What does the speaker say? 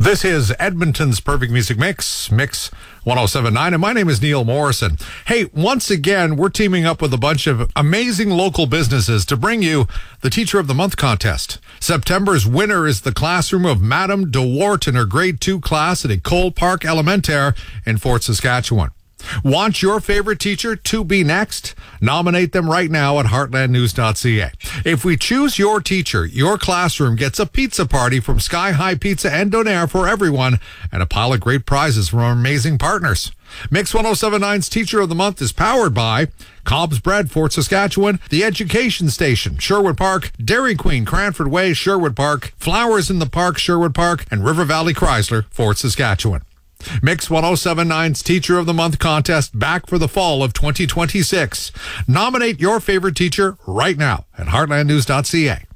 This is Edmonton's Perfect Music Mix, Mix 1079, and my name is Neil Morrison. Hey, once again, we're teaming up with a bunch of amazing local businesses to bring you the Teacher of the Month contest. September's winner is the classroom of Madame DeWart in her Grade 2 class at Ecole Park Elementaire in Fort Saskatchewan. Want your favorite teacher to be next? Nominate them right now at heartlandnews.ca. If we choose your teacher, your classroom gets a pizza party from Sky High Pizza and Donair for everyone and a pile of great prizes from our amazing partners. Mix 1079's Teacher of the Month is powered by Cobb's Bread, Fort Saskatchewan, The Education Station, Sherwood Park, Dairy Queen, Cranford Way, Sherwood Park, Flowers in the Park, Sherwood Park, and River Valley Chrysler, Fort Saskatchewan. Mix 1079's Teacher of the Month contest back for the fall of 2026. Nominate your favorite teacher right now at heartlandnews.ca.